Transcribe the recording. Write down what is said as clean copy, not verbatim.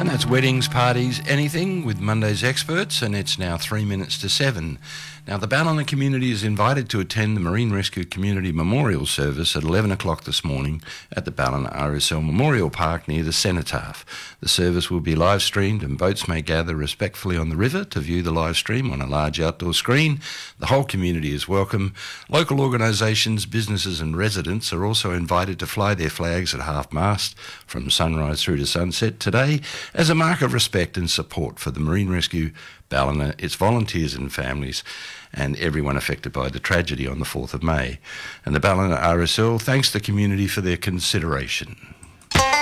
And that's weddings, parties, anything with Monday's experts, and it's now 3 minutes to 7. Now, the Ballina community is invited to attend the Marine Rescue Community Memorial Service at 11 o'clock this morning at the Ballina RSL Memorial Park near the Cenotaph. The service will be live streamed and boats may gather respectfully on the river to view the live stream on a large outdoor screen. The whole community is welcome. Local organisations, businesses and residents are also invited to fly their flags at half-mast from sunrise through to sunset today as a mark of respect and support for the Marine Rescue Ballina, its volunteers and families, and everyone affected by the tragedy on the 4th of May. And the Ballina RSL thanks the community for their consideration.